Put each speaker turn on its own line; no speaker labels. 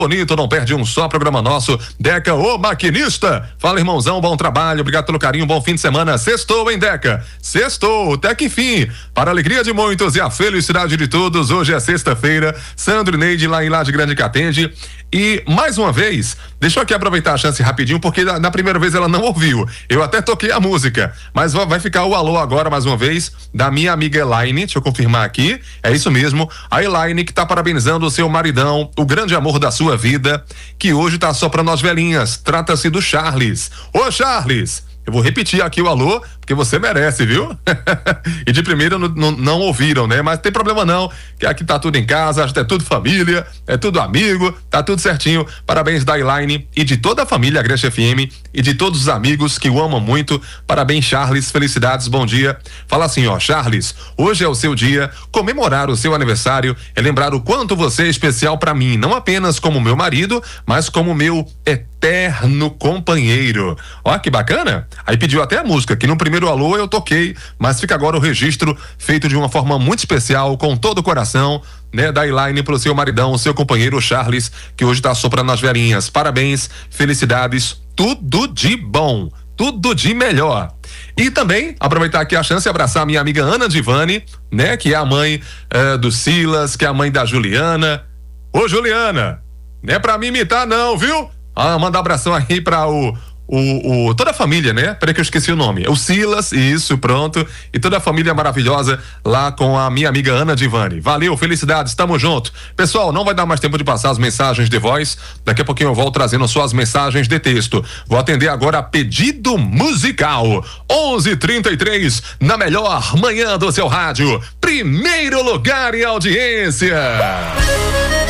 Bonito, não perde um só programa nosso. Deca, o maquinista. Fala, irmãozão, bom trabalho, obrigado pelo carinho, bom fim de semana. Sextou, hein, Deca? Sextou, até que enfim. Para a alegria de muitos e a felicidade de todos, hoje é sexta-feira. Sandro e Neide lá em Laje Grande que atende. E, mais uma vez, deixa eu aqui aproveitar a chance rapidinho, porque na primeira vez ela não ouviu. Eu até toquei a música, mas vai ficar o alô agora, mais uma vez, da minha amiga Elaine. Deixa eu confirmar aqui. É isso mesmo. A Elaine que tá parabenizando o seu maridão, o grande amor da sua vida, que hoje tá só pra nós velhinhas. Trata-se do Charles. Ô, Charles! Eu vou repetir aqui o alô, porque você merece, viu? E de primeira não ouviram, né? Mas não tem problema não, que aqui tá tudo em casa, é tudo família, é tudo amigo, tá tudo certinho. Parabéns da Elaine e de toda a família Agreste FM e de todos os amigos que o amam muito. Parabéns, Charles, felicidades, bom dia. Fala assim, ó, Charles, hoje é o seu dia, comemorar o seu aniversário é lembrar o quanto você é especial pra mim, não apenas como meu marido, mas como meu eterno companheiro. Ó, que bacana. Aí pediu até a música, que no primeiro alô eu toquei, mas fica agora o registro feito de uma forma muito especial, com todo o coração, né, da Elaine pro seu maridão, o seu companheiro Charles, que hoje tá soprando as velhinhas. Parabéns, felicidades, tudo de bom, tudo de melhor. E também aproveitar aqui a chance e abraçar a minha amiga Ana Divani, né, que é a mãe do Silas, que é a mãe da Juliana. Ô, Juliana, não é pra me imitar não, viu? Manda um abração aí pra toda a família, né? Peraí que eu esqueci o nome. O Silas, isso, pronto. E toda a família maravilhosa lá com a minha amiga Ana Divani. Valeu, felicidades, tamo junto. Pessoal, não vai dar mais tempo de passar as mensagens de voz. Daqui a pouquinho eu volto trazendo suas mensagens de texto. Vou atender agora a pedido musical. 11:33 na melhor manhã do seu rádio. Primeiro lugar em audiência.